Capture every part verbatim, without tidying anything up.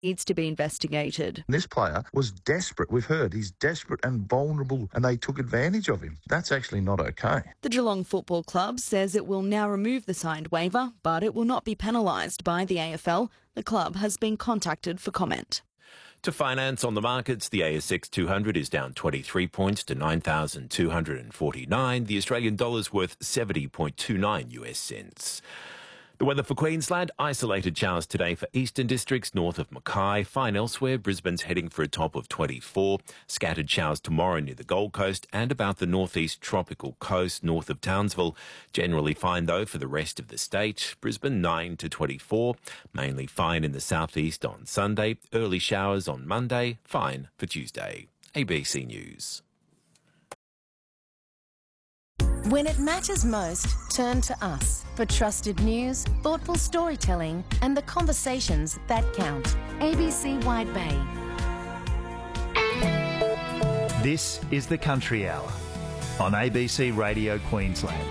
needs to be investigated. This player was desperate. We've heard he's desperate and vulnerable, and they took advantage of him. That's actually not okay. The Geelong Football Club says it will now remove the signed waiver, but it will not be penalised by the A F L. The club has been contacted for comment. To finance on the markets, the A S X two hundred is down twenty-three points to nine thousand two hundred forty-nine. The Australian dollar's worth seventy point two nine U S cents. The weather for Queensland, isolated showers today for eastern districts north of Mackay. Fine elsewhere, Brisbane's heading for a top of twenty-four. Scattered showers tomorrow near the Gold Coast and about the northeast tropical coast north of Townsville. Generally fine though for the rest of the state. Brisbane nine to twenty-four. Mainly fine in the southeast on Sunday. Early showers on Monday. Fine for Tuesday. A B C News. When it matters most, turn to us for trusted news, thoughtful storytelling and the conversations that count. A B C Wide Bay. This is the Country Hour on A B C Radio Queensland.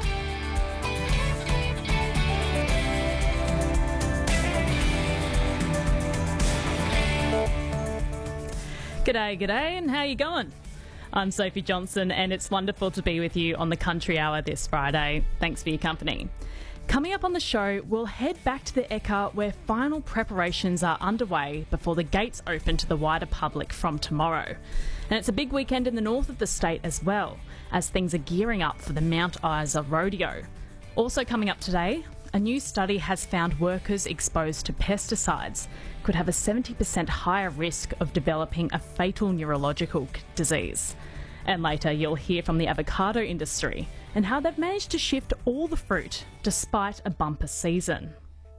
G'day, g'day, and how you going? I'm Sophie Johnson, and it's wonderful to be with you on the Country Hour this Friday. Thanks for your company. Coming up on the show, we'll head back to the Ekka where final preparations are underway before the gates open to the wider public from tomorrow. And it's a big weekend in the north of the state as well, as things are gearing up for the Mount Isa Rodeo. Also coming up today, a new study has found workers exposed to pesticides could have a seventy percent higher risk of developing a fatal neurological disease. And later you'll hear from the avocado industry and how they've managed to shift all the fruit despite a bumper season.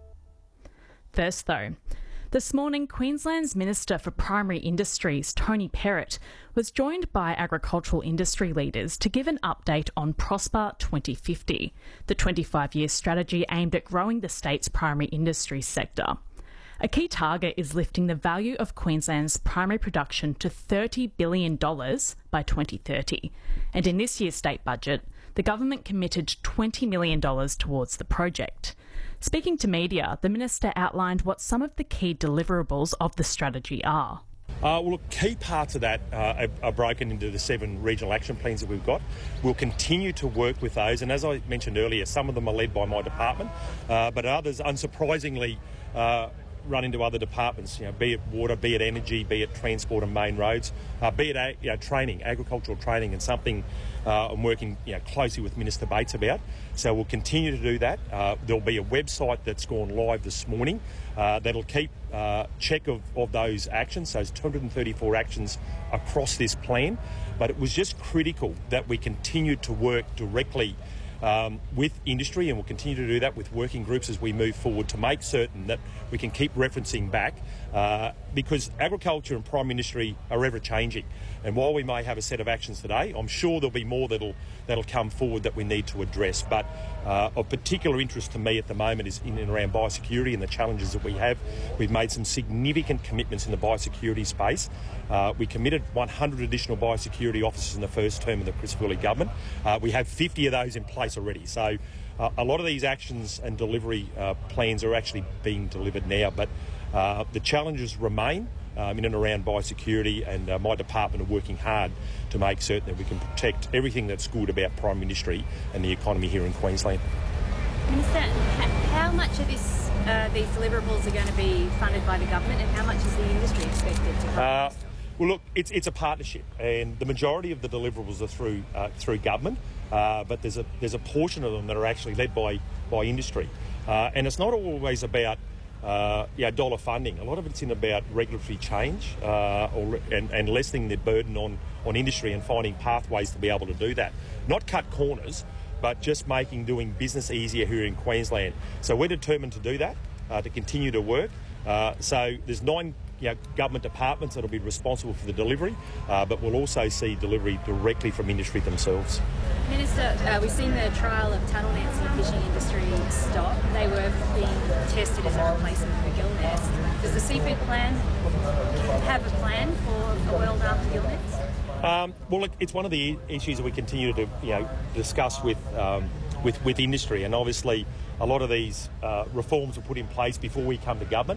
First though, this morning Queensland's Minister for Primary Industries, Tony Perrott, was joined by agricultural industry leaders to give an update on Prosper twenty fifty, the twenty-five-year strategy aimed at growing the state's primary industry sector. A key target is lifting the value of Queensland's primary production to thirty billion dollars by twenty thirty. And in this year's state budget, the government committed twenty million dollars towards the project. Speaking to media, the Minister outlined what some of the key deliverables of the strategy are. Uh, well, look, key parts of that uh, are, are broken into the seven regional action plans that we've got. We'll continue to work with those, and as I mentioned earlier, some of them are led by my department, uh, but others, unsurprisingly, uh, run into other departments, you know, be it water, be it energy, be it transport and main roads, uh, be it you know, training, agricultural training, and something uh, I'm working you know, closely with Minister Bates about. So we'll continue to do that. Uh, there'll be a website that's gone live this morning uh, that'll keep uh, check of, of those actions, those two hundred thirty-four actions across this plan. But it was just critical that we continued to work directly Um, with industry, and we'll continue to do that with working groups as we move forward to make certain that we can keep referencing back uh, because agriculture and primary industry are ever changing, and while we may have a set of actions today, I'm sure there'll be more that'll that'll come forward that we need to address. But uh, of particular interest to me at the moment is in and around biosecurity and the challenges that we have. We've made some significant commitments in the biosecurity space. Uh, we committed one hundred additional biosecurity officers in the first term of the Chris Woolley government. Uh, we have fifty of those in place already. So uh, a lot of these actions and delivery uh, plans are actually being delivered now, but uh, the challenges remain um, in and around biosecurity, and uh, my department are working hard to make certain that we can protect everything that's good about primary industry and the economy here in Queensland. Minister, how much of this, uh, these deliverables are going to be funded by the government, and how much is the industry expected to fund? Uh, well, look, it's it's a partnership, and the majority of the deliverables are through uh, through government. Uh, but there's a there's a portion of them that are actually led by by industry, uh, and it's not always about uh, yeah dollar funding. A lot of it's in about regulatory change uh, or and, and lessening the burden on on industry and finding pathways to be able to do that. Not cut corners, but just making doing business easier here in Queensland. So we're determined to do that, uh, to continue to work. Uh, so there's nine you know, government departments that will be responsible for the delivery, uh, but we'll also see delivery directly from industry themselves. Minister, uh, we've seen the trial of tunnel nets in the fishing industry stop. They were being tested as a replacement for gill nets. Does the seafood plan have a plan for a world after gill nets? Um, well, look, it's one of the issues that we continue to you know, discuss with, um, with with industry, and obviously a lot of these uh, reforms were put in place before we come to government.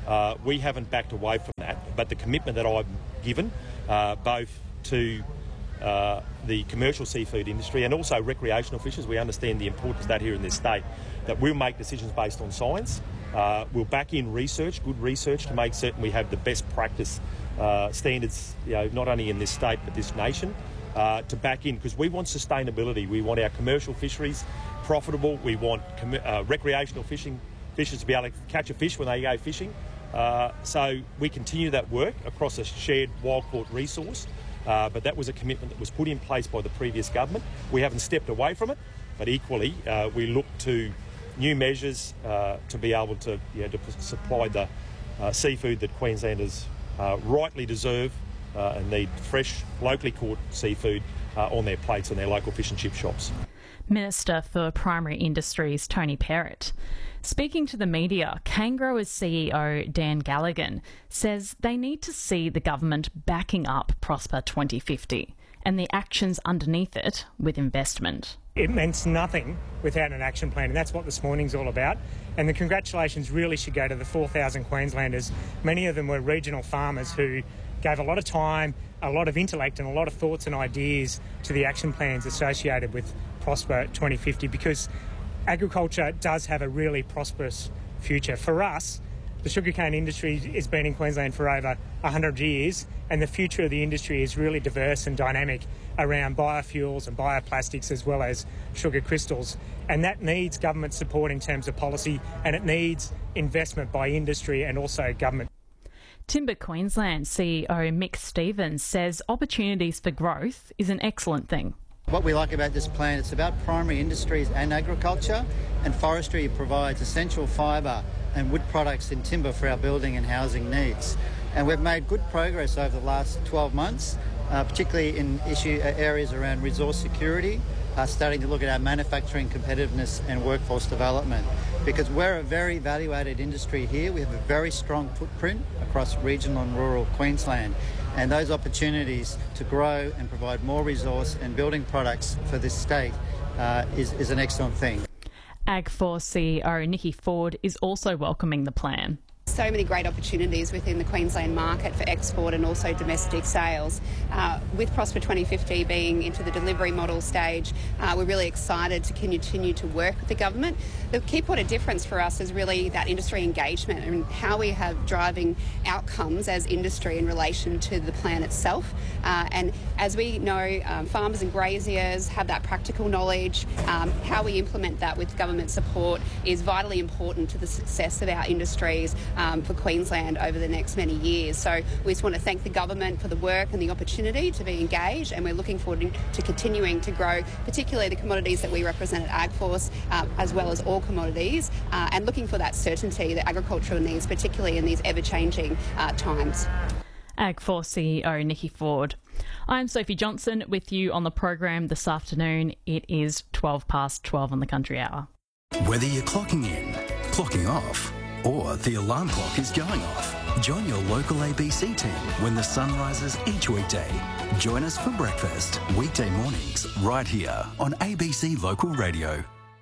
Uh, we haven't backed away from that, but the commitment that I've given, uh, both to uh, the commercial seafood industry and also recreational fishers, we understand the importance of that here in this state, that we'll make decisions based on science. Uh, we'll back in research, good research, to make certain we have the best practice uh, standards, you know, not only in this state but this nation, uh, to back in, because we want sustainability. We want our commercial fisheries profitable. We want com- uh, recreational fishing fishers to be able to catch a fish when they go fishing. Uh, so we continue that work across a shared wild-caught resource, uh, but that was a commitment that was put in place by the previous government. We haven't stepped away from it, but equally uh, we look to new measures uh, to be able to, you know, to supply the uh, seafood that Queenslanders uh, rightly deserve uh, and need fresh, locally caught seafood uh, on their plates in their local fish and chip shops. Minister for Primary Industries, Tony Perrott. Speaking to the media, Cane Growers C E O Dan Galligan says they need to see the government backing up Prosper twenty fifty and the actions underneath it with investment. It means nothing without an action plan, and that's what this morning's all about. And the congratulations really should go to the four thousand Queenslanders. Many of them were regional farmers who gave a lot of time, a lot of intellect and a lot of thoughts and ideas to the action plans associated with Prosper twenty fifty, because agriculture does have a really prosperous future. For us, the sugarcane industry has been in Queensland for over one hundred years, and the future of the industry is really diverse and dynamic around biofuels and bioplastics as well as sugar crystals. And that needs government support in terms of policy, and it needs investment by industry and also government. Timber Queensland C E O Mick Stevens says opportunities for growth is an excellent thing. What we like about this plan, it's about primary industries and agriculture, and forestry provides essential fibre and wood products in timber for our building and housing needs. And we've made good progress over the last twelve months, uh, particularly in issue uh, areas around resource security, uh, starting to look at our manufacturing competitiveness and workforce development. Because we're a very value-added industry here, we have a very strong footprint across regional and rural Queensland. And those opportunities to grow and provide more resource and building products for this state uh, is, is an excellent thing. AgForce C E O Nikki Ford is also welcoming the plan. So many great opportunities within the Queensland market for export and also domestic sales. Uh, with Prosper twenty fifty being into the delivery model stage, uh, we're really excited to continue to work with the government. The key point of difference for us is really that industry engagement and how we have driving outcomes as industry in relation to the plan itself. Uh, and as we know, um, farmers and graziers have that practical knowledge. Um, how we implement that with government support is vitally important to the success of our industries Um, for Queensland over the next many years. So we just want to thank the government for the work and the opportunity to be engaged, and we're looking forward to continuing to grow, particularly the commodities that we represent at AgForce, uh, as well as all commodities, uh, and looking for that certainty that agriculture needs, particularly in these ever-changing uh, times. AgForce C E O Nikki Ford. I'm Sophie Johnson with you on the program this afternoon. It is twelve past twelve on the Country Hour. Whether you're clocking in, clocking off, or the alarm clock is going off, join your local A B C team when the sun rises each weekday. Join us for breakfast, weekday mornings, right here on A B C Local Radio.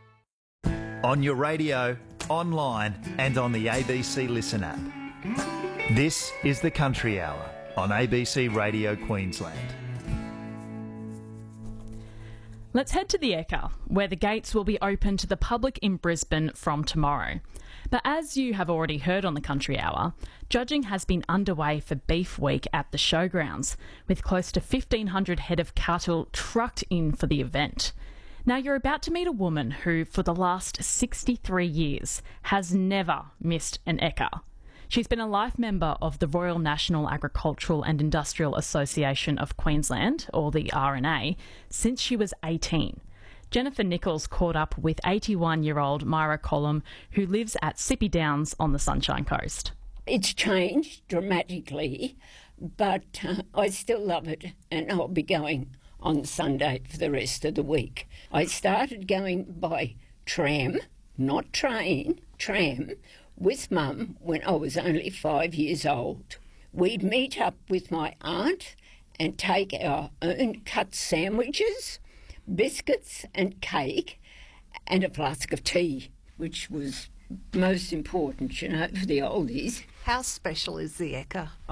On your radio, online and on the A B C Listen app. This is the Country Hour on A B C Radio Queensland. Let's head to the Ekka, where the gates will be open to the public in Brisbane from tomorrow. But as you have already heard on the Country Hour, judging has been underway for Beef Week at the showgrounds, with close to fifteen hundred head of cattle trucked in for the event. Now, you're about to meet a woman who, for the last sixty-three years, has never missed an Ekka. She's been a life member of the Royal National Agricultural and Industrial Association of Queensland, or the R N A, since she was eighteen. Jennifer Nichols caught up with eighty-one-year-old Myra Collum, who lives at Sippy Downs on the Sunshine Coast. It's changed dramatically, but uh, I still love it, and I'll be going on Sunday for the rest of the week. I started going by tram, not train, tram, with Mum when I was only five years old. We'd meet up with my aunt and take our own cut sandwiches, biscuits and cake, and a flask of tea, which was most important, you know, for the oldies. How special is the Ekka?